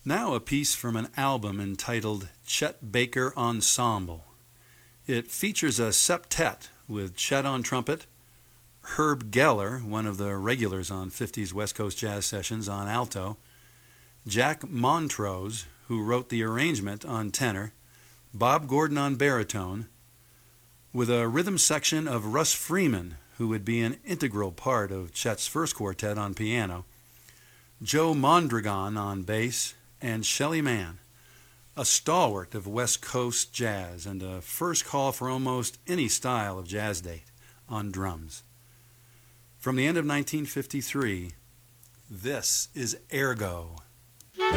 Now a piece from an album entitled Chet Baker Ensemble. It features a septet with Chet on trumpet, Herb Geller, one of the regulars on 50s West Coast Jazz Sessions, on alto, Jack Montrose, who wrote the arrangement, on tenor, Bob Gordon on baritone, with a rhythm section of Russ Freeman, who would be an integral part of Chet's first quartet, on piano, Joe Mondragon on bass, and Shelly Manne, a stalwart of West Coast jazz and a first call for almost any style of jazz date, on drums. From the end of 1953, this is Ergo.